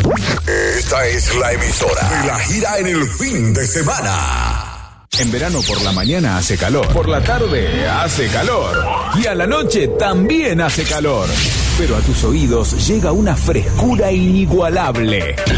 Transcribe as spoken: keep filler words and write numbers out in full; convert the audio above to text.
Esta es la emisora de la gira en el fin de semana. En verano por la mañana hace calor, por la tarde hace calor y a la noche también hace calor. Pero a tus oídos llega una frescura inigualable.